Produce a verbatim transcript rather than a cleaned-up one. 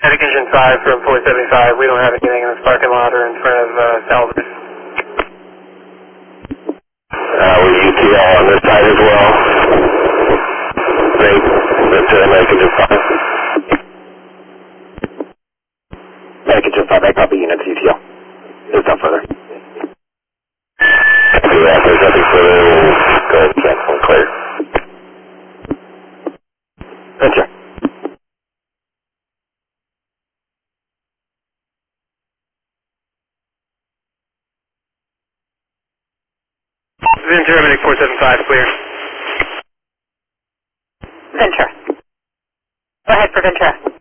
Engine five from four seventy-five, we don't have anything in this parking lot or in front of uh, Salvador. Uh, we U T L on this side as well. Great. That's uh, American Jet five. American Jet five, I copy units U T L. There's no further. Yeah, there's nothing further. Go ahead and cancel and clear. Venture. Ventura, Medic four seven five, clear. Ventura. Go ahead for Ventura.